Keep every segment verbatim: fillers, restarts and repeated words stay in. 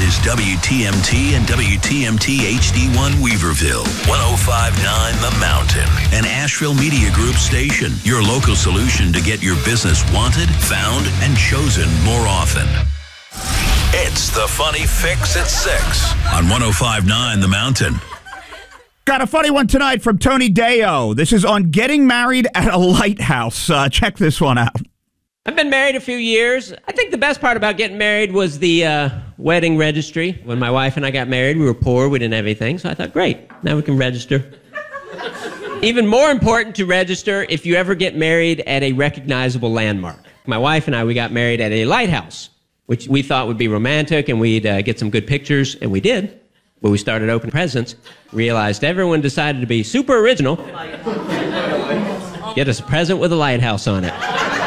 is W T M T and W T M T H D one Weaverville, one oh five point nine The Mountain, an Asheville Media Group station, your local solution to get your business wanted, found, and chosen more often. It's the Funny Fix at six on one oh five point nine The Mountain. Got a funny one tonight from Tony Deo. This is on getting married at a lighthouse. Uh, check this one out. I've been married a few years. I think the best part about getting married was the uh, wedding registry. When my wife and I got married, we were poor, we didn't have anything, so I thought, great, now we can register. Even more important to register if you ever get married at a recognizable landmark. My wife and I, we got married at a lighthouse, which we thought would be romantic, and we'd uh, get some good pictures, and we did. When we started opening presents, realized everyone decided to be super original. Get us a present with a lighthouse on it.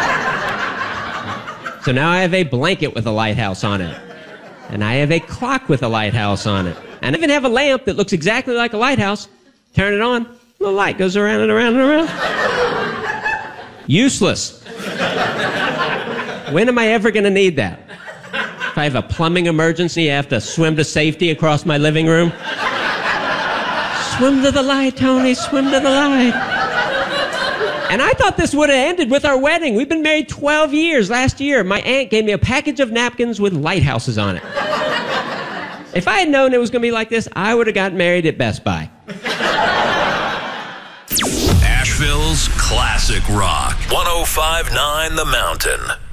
So now I have a blanket with a lighthouse on it. And I have a clock with a lighthouse on it. And I even have a lamp that looks exactly like a lighthouse. Turn it on, the light goes around and around and around. Useless. When am I ever going to need that? If I have a plumbing emergency, I have to swim to safety across my living room. Swim to the light, Tony, swim to the light. And I thought this would have ended with our wedding. We've been married twelve years. Last year, my aunt gave me a package of napkins with lighthouses on it. If I had known it was going to be like this, I would have gotten married at Best Buy. Asheville's classic rock, one oh five point nine The Mountain.